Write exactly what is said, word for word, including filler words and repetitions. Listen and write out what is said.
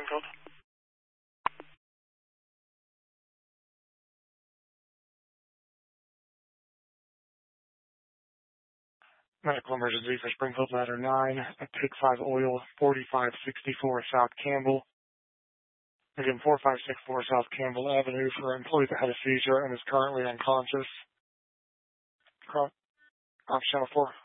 Springfield. Medical emergency for Springfield Ladder nine, Take five Oil, forty-five sixty-four South Campbell. Again, forty-five sixty-four South Campbell Avenue for an employee that had a seizure and is currently unconscious. Off channel four.